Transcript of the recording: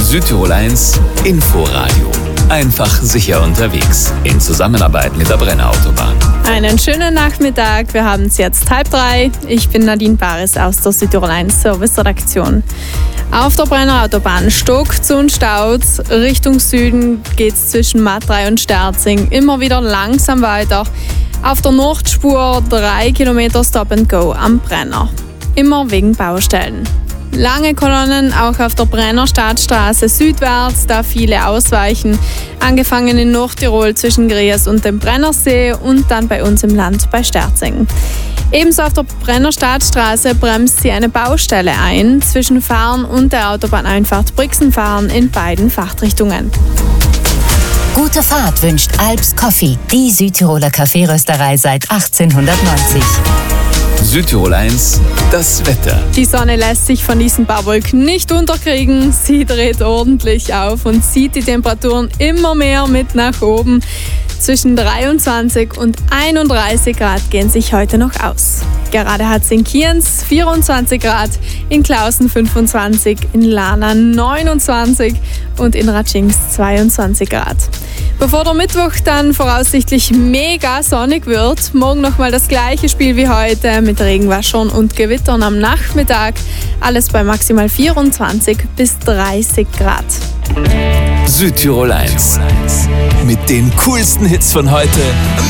Südtirol 1 Inforadio. Einfach sicher unterwegs. In Zusammenarbeit mit der Brenner Autobahn. Einen schönen Nachmittag. Wir haben es jetzt 2:30. Ich bin Nadine Baris aus der Südtirol 1 Service-Redaktion. Auf der Brenner Autobahn stockt's und staut's. Richtung Süden geht's zwischen Matrei und Sterzing immer wieder langsam weiter. Auf der Nordspur 3 Kilometer Stop and Go am Brenner. Immer wegen Baustellen. Lange Kolonnen auch auf der Brenner Stadtstraße südwärts, da viele ausweichen. Angefangen in Nordtirol zwischen Gries und dem Brennersee und dann bei uns im Land bei Sterzing. Ebenso auf der Brenner Stadtstraße bremst sie eine Baustelle ein zwischen Fahren und der Autobahneinfahrt Brixenfahren in beiden Fahrtrichtungen. Gute Fahrt wünscht Alps Coffee, die Südtiroler Kaffeerösterei seit 1890. Südtirol 1, das Wetter. Die Sonne lässt sich von diesen paar Wolken nicht unterkriegen. Sie dreht ordentlich auf und zieht die Temperaturen immer mehr mit nach oben. Zwischen 23 und 31 Grad gehen sich heute noch aus. Gerade hat es in Kienz 24 Grad, in Klausen 25, in Lana 29 und in Ratschings 22 Grad. Bevor der Mittwoch dann voraussichtlich mega sonnig wird, morgen nochmal das gleiche Spiel wie heute mit Regenwaschern und Gewittern am Nachmittag. Alles bei maximal 24 bis 30 Grad. Südtirol 1. Mit den coolsten Hits von heute.